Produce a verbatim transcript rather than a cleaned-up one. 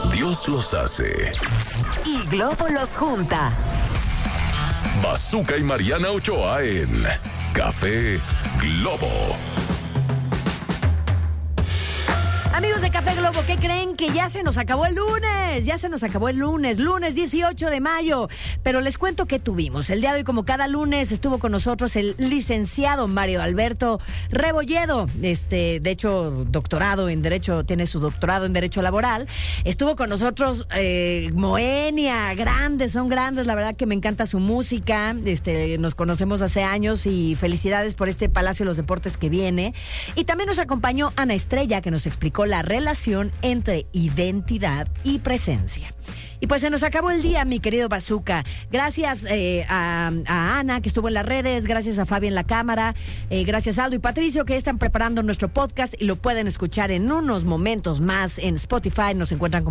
Dios los hace y Globo los junta. Bazooka y Mariana Ochoa en Café Globo. Amigos de Café Globo, ¿qué creen? Que ya se nos acabó el lunes, ya se nos acabó el lunes, lunes dieciocho de mayo, pero les cuento que tuvimos. El día de hoy, como cada lunes, estuvo con nosotros el licenciado Mario Alberto Rebolledo, este, de hecho, doctorado en Derecho, tiene su doctorado en Derecho Laboral. Estuvo con nosotros eh, Moenia, grandes, son grandes, la verdad que me encanta su música, este, nos conocemos hace años y felicidades por este Palacio de los Deportes que viene. Y también nos acompañó Ana Estrella, que nos explicó la relación entre identidad y presencia. Y pues se nos acabó el día, mi querido Bazooka. Gracias eh, a, a Ana, que estuvo en las redes, gracias a Fabi en la cámara, eh, gracias a Aldo y Patricio, que están preparando nuestro podcast y lo pueden escuchar en unos momentos más en Spotify. Nos encuentran como